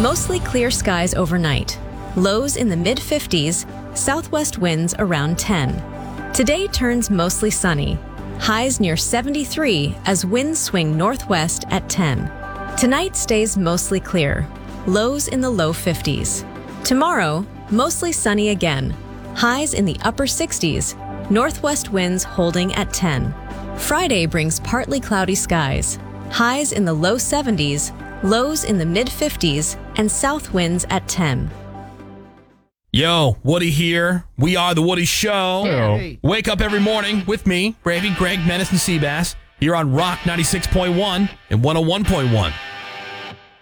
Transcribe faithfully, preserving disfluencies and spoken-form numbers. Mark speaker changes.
Speaker 1: Mostly clear skies overnight. Lows in the mid fifties, southwest winds around ten. Today turns mostly sunny. Highs near seventy-three as winds swing northwest at ten. Tonight stays mostly clear. Lows in the low fifties. Tomorrow, mostly sunny again. Highs in the upper sixties. Northwest winds holding at ten. Friday brings partly cloudy skies. Highs in the low seventies, lows in the mid fifties, and south winds at ten.
Speaker 2: Yo, Woody here. We are The Woody Show.
Speaker 3: Hey.
Speaker 2: Wake up every morning with me, Gravy, Greg, Menace, and Seabass, here on Rock ninety-six point one and one oh one point one.